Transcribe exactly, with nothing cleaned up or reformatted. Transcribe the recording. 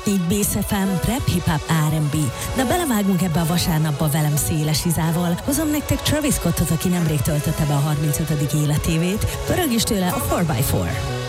Így Bass ef em, rap, hip-hop, er and bé. Na belevágunk ebbe a vasárnapba velem Széles Izával. Hozom nektek Travis Scottot, aki nemrég töltötte be a harmincötödik életévét. Pörög is tőle a four by four.